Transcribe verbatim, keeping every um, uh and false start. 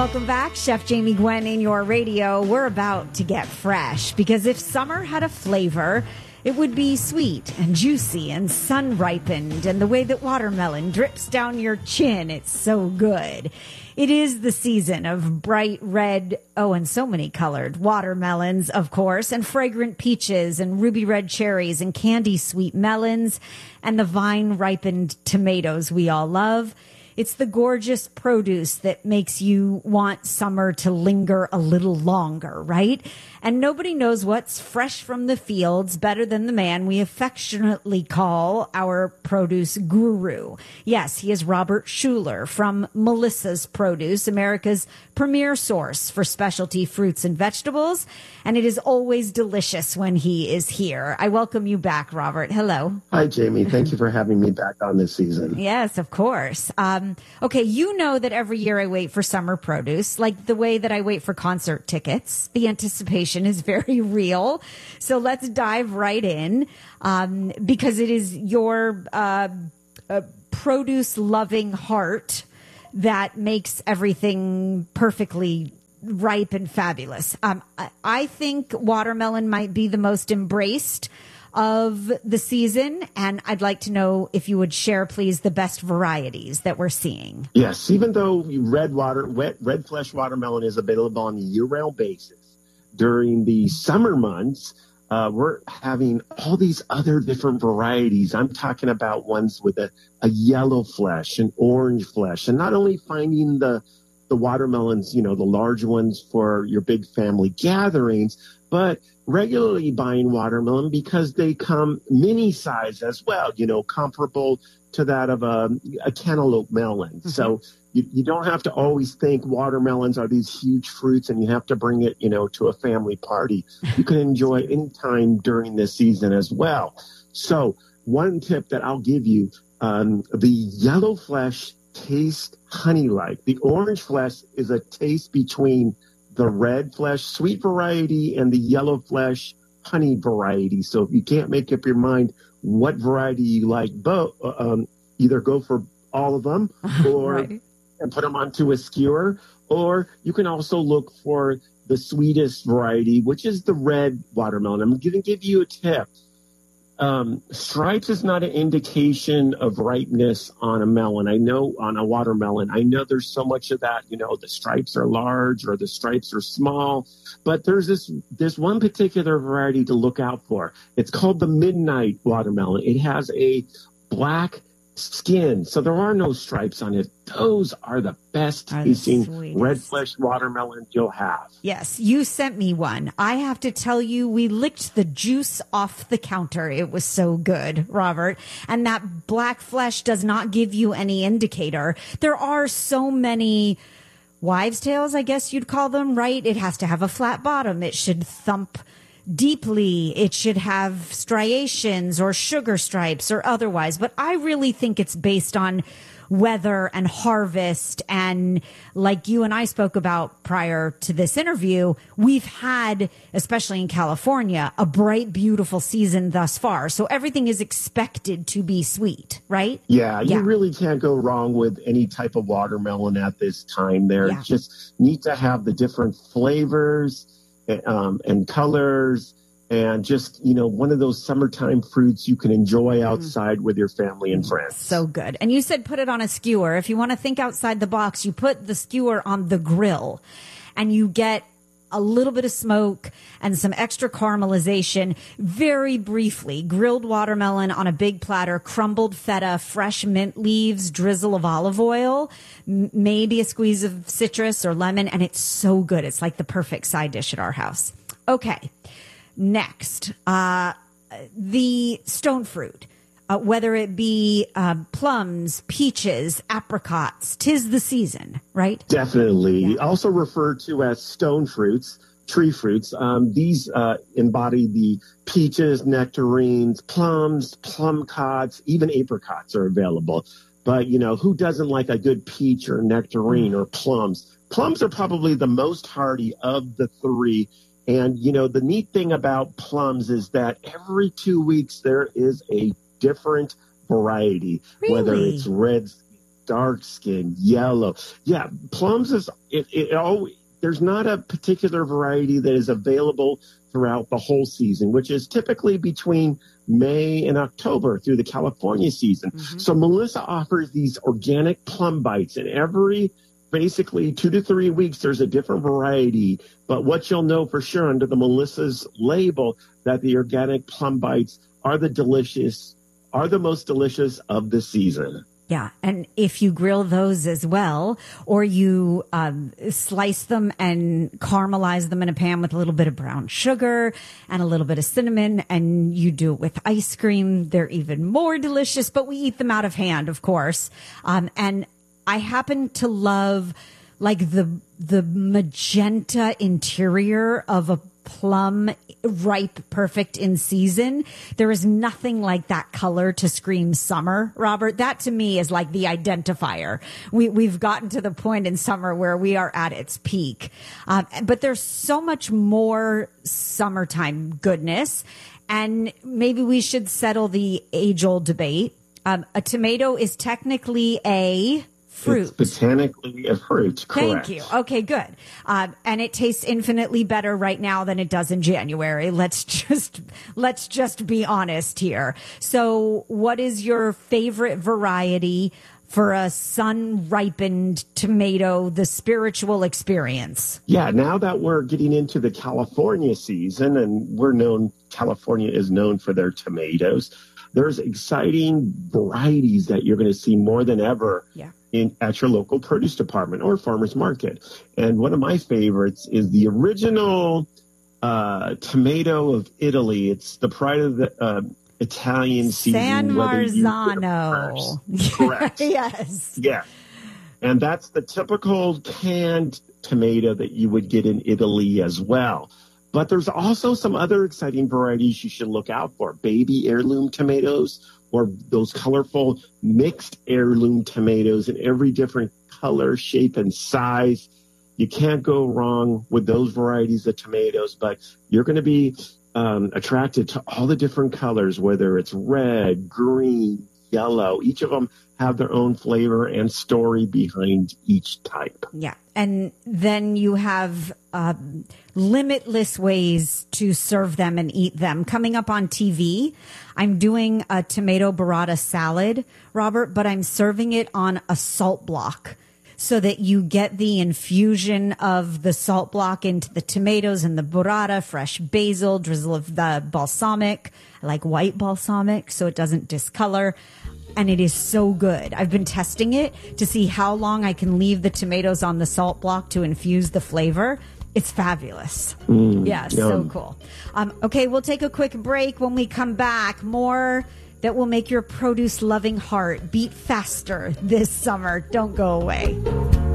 Welcome back. Chef Jamie Gwen in your radio. We're about to get fresh because if summer had a flavor, it would be sweet and juicy and sun-ripened, and the way that watermelon drips down your chin, it's so good. It is the season of bright red, oh, and so many colored watermelons, of course, and fragrant peaches and ruby red cherries and candy sweet melons and the vine-ripened tomatoes we all love. It's the gorgeous produce that makes you want summer to linger a little longer, right? And nobody knows what's fresh from the fields better than the man we affectionately call our produce guru. Yes, he is Robert Schuller from Melissa's Produce, America's premier source for specialty fruits and vegetables. And it is always delicious when he is here. I welcome you back, Robert. Hello. Hi, Jamie. Thank you for having me back on this season. Yes, of course. Um, okay, you know that every year I wait for summer produce, like the way that I wait for concert tickets. The anticipation is very real. So let's dive right in um, because it is your uh, uh, produce-loving heart that makes everything perfectly ripe and fabulous. Um, I, I think watermelon might be the most embraced of the season, and I'd like to know if you would share, please, the best varieties that we're seeing. Yes, even though red water, wet, red flesh watermelon is available on a year-round basis, during the summer months, uh, we're having all these other different varieties. I'm talking about ones with a, a yellow flesh, an orange flesh, and not only finding the the watermelons, you know, the large ones for your big family gatherings, but regularly buying watermelon because they come mini size as well, you know, comparable to that of a, a cantaloupe melon. Mm-hmm. So you, you don't have to always think watermelons are these huge fruits and you have to bring it, you know, to a family party. You can enjoy any time during this season as well. So one tip that I'll give you, um, the yellow flesh taste honey-like. The orange flesh is a taste between the red flesh sweet variety and the yellow flesh honey variety. So if you can't make up your mind what variety you like, both um, either go for all of them or right. and put them onto a skewer, or you can also look for the sweetest variety, which is the red watermelon. I'm going to give you a tip. Um, stripes is not an indication of ripeness on a melon. I know on a watermelon, I know there's so much of that, you know, the stripes are large or the stripes are small, but there's this, this one particular variety to look out for. It's called the midnight watermelon. It has a black skin, so there are no stripes on it. Those are the best tasting red flesh watermelon you'll have. Yes, you sent me one. I have to tell you, we licked the juice off the counter. It was so good, Robert. And that black flesh does not give you any indicator. There are so many wives' tales, I guess you'd call them, right? It has to have a flat bottom. It should thump deeply. It should have striations or sugar stripes or otherwise. But I really think it's based on weather and harvest. And like you and I spoke about prior to this interview, we've had, especially in California, a bright, beautiful season thus far. So everything is expected to be sweet, right? Yeah, you yeah. really can't go wrong with any type of watermelon at this time there. Yeah. Just need to have the different flavors Um, and colors, and just, you know, one of those summertime fruits you can enjoy outside mm. with your family and friends. So good. And you said put it on a skewer. If you want to think outside the box, you put the skewer on the grill and you get a little bit of smoke and some extra caramelization. Very briefly, grilled watermelon on a big platter, crumbled feta, fresh mint leaves, drizzle of olive oil, m- maybe a squeeze of citrus or lemon, and it's so good. It's like the perfect side dish at our house. Okay, next, uh, the stone fruit. Uh, whether it be uh, plums, peaches, apricots, 'tis the season, right? Definitely. Yeah. Also referred to as stone fruits, tree fruits. Um, these uh, embody the peaches, nectarines, plums, plum cods, even apricots are available. But, you know, who doesn't like a good peach or nectarine mm. or plums? Plums are probably the most hardy of the three. And, you know, the neat thing about plums is that every two weeks there is a different variety, really? Whether it's red, dark skin, yellow. Yeah, plums is, it, it always, there's not a particular variety that is available throughout the whole season, which is typically between May and October through the California season. Mm-hmm. So Melissa offers these organic plum bites, and every basically two to three weeks, there's a different variety. But what you'll know for sure under the Melissa's label, that the organic plum bites are the delicious, are the most delicious of the season. Yeah. And if you grill those as well, or you um, slice them and caramelize them in a pan with a little bit of brown sugar and a little bit of cinnamon, and you do it with ice cream, they're even more delicious. But we eat them out of hand, of course. Um, and I happen to love like the the magenta interior of a plum, ripe, perfect in season. There is nothing like that color to scream summer, Robert. That to me is like the identifier. We, we've gotten to the point in summer where we are at its peak. Um, but there's so much more summertime goodness. And maybe we should settle the age-old debate. Um, a tomato is technically a fruit. It's botanically a fruit, correct. Thank you. Okay, good. Um, and it tastes infinitely better right now than it does in January. Let's just let's just be honest here. So, what is your favorite variety for a sun-ripened tomato, the spiritual experience? Yeah, now that we're getting into the California season, and we're known, California is known for their tomatoes, there's exciting varieties that you're going to see more than ever. Yeah. In, at your local produce department or farmer's market. And one of my favorites is the original uh, tomato of Italy. It's the pride of the uh, Italian season. San Marzano. Correct. Yes. Yeah. And that's the typical canned tomato that you would get in Italy as well. But there's also some other exciting varieties you should look out for. Baby heirloom tomatoes, or those colorful mixed heirloom tomatoes in every different color, shape, and size. You can't go wrong with those varieties of tomatoes, but you're going to be um, attracted to all the different colors, whether it's red, green, yellow. Each of them have their own flavor and story behind each type. Yeah. And then you have uh, limitless ways to serve them and eat them. Coming up on T V, I'm doing a tomato burrata salad, Robert, but I'm serving it on a salt block so that you get the infusion of the salt block into the tomatoes and the burrata, fresh basil, drizzle of the balsamic. I like white balsamic so it doesn't discolor. And it is so good. I've been testing it to see how long I can leave the tomatoes on the salt block to infuse the flavor. It's fabulous. Mm, yeah, yum. So cool. Um, okay, we'll take a quick break. When we come back, more that will make your produce-loving heart beat faster this summer. Don't go away.